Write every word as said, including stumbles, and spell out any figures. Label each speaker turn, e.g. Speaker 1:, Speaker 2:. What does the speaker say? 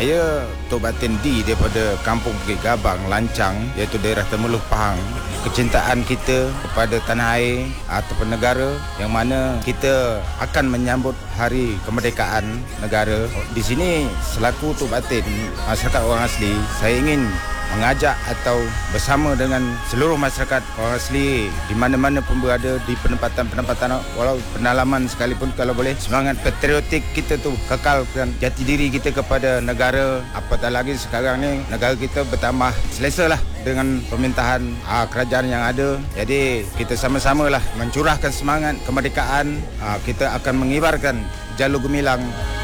Speaker 1: Saya Tok Batin D daripada Kampung Bukit Gabang, Lancang, iaitu daerah Temeloh, Pahang. Kecintaan kita kepada tanah air ataupun negara yang mana kita akan menyambut hari kemerdekaan negara. Di sini selaku Tok Batin masyarakat orang asli, saya ingin mengajak atau bersama dengan seluruh masyarakat orang asli di mana-mana pun berada, di penempatan-penempatan walau pendalaman sekalipun, kalau boleh semangat patriotik kita tu kekalkan jati diri kita kepada negara. Apatah lagi sekarang ni negara kita bertambah selesa lah dengan pemerintahan aa, kerajaan yang ada. Jadi kita sama-samalah mencurahkan semangat kemerdekaan. Aa, kita akan mengibarkan jalur gemilang